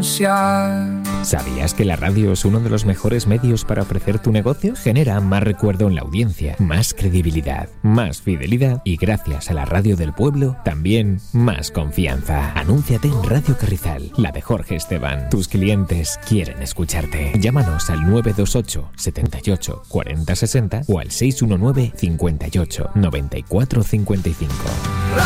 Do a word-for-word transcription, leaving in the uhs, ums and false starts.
¿Sabías que la radio es uno de los mejores medios para ofrecer tu negocio? Genera más recuerdo en la audiencia, más credibilidad, más fidelidad y gracias a la radio del pueblo, también más confianza. Anúnciate en Radio Carrizal, la de Jorge Esteban. Tus clientes quieren escucharte. Llámanos al nueve dos ocho, setenta y ocho, cuarenta, sesenta o al seis uno nueve, cincuenta y ocho, noventa y cuatro cincuenta y cinco.